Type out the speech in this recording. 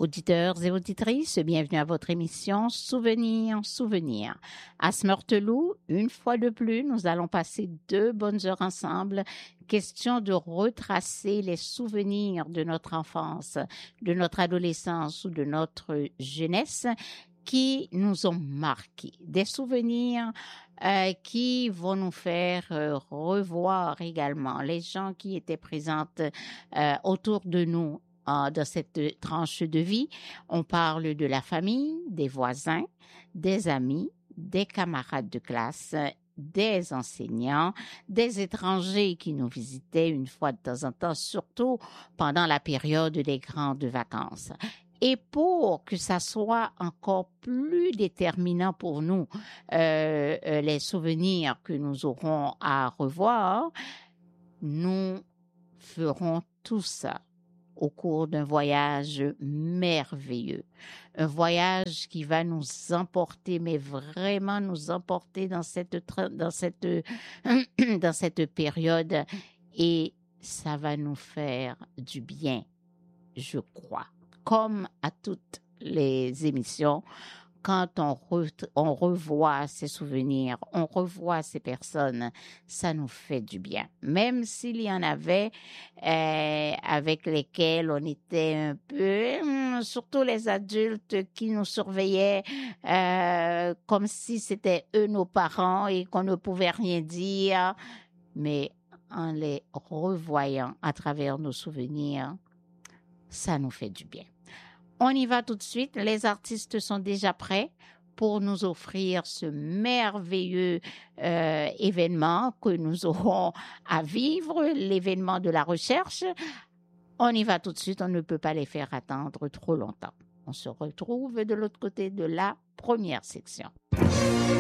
Auditeurs et auditrices, bienvenue à votre émission Souvenirs. À Smurtelou, une fois de plus, nous allons passer 2 bonnes heures ensemble. Question de retracer les souvenirs de notre enfance, de notre adolescence ou de notre jeunesse qui nous ont marqués. Des souvenirs qui vont nous faire revoir également les gens qui étaient présents autour de nous dans cette tranche de vie. On parle de la famille, des voisins, des amis, des camarades de classe, des enseignants, des étrangers qui nous visitaient une fois de temps en temps, surtout pendant la période des grandes vacances. Et pour que ça soit encore plus déterminant pour nous, les souvenirs que nous aurons à revoir, nous ferons tout ça au cours d'un voyage merveilleux. Un voyage qui va nous emporter, mais vraiment nous emporter dans cette période, et ça va nous faire du bien, je crois. Comme à toutes les émissions, quand on revoit ces souvenirs, on revoit ces personnes, ça nous fait du bien. Même s'il y en avait avec lesquels on était un peu, surtout les adultes qui nous surveillaient comme si c'était eux nos parents et qu'on ne pouvait rien dire. Mais en les revoyant à travers nos souvenirs, ça nous fait du bien. On y va tout de suite. Les artistes sont déjà prêts pour nous offrir ce merveilleux événement que nous aurons à vivre, l'événement de la recherche. On y va tout de suite. On ne peut pas les faire attendre trop longtemps. On se retrouve de l'autre côté de la première section.